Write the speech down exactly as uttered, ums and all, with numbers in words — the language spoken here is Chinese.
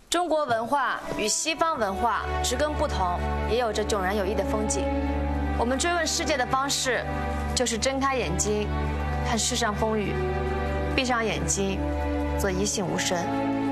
中国文化与西方文化植根不同，也有着迥然有异的风景。我们追问世界的方式，就是睁开眼睛看世上风雨，闭上眼睛做一信无声。